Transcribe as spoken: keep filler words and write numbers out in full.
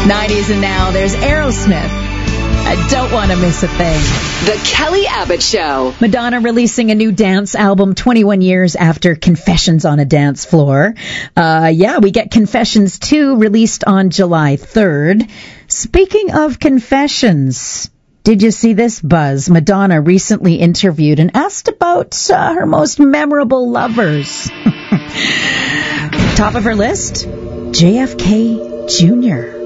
nineties and now, there's Aerosmith. I don't want to miss a thing. The Kelly Abbott Show. Madonna releasing a new dance album twenty-one years after Confessions on a Dance Floor. Uh, yeah, we get Confessions two released on July third. Speaking of confessions, did you see this, Buzz? Madonna recently interviewed and asked about uh, her most memorable lovers. Top of her list, J F K Junior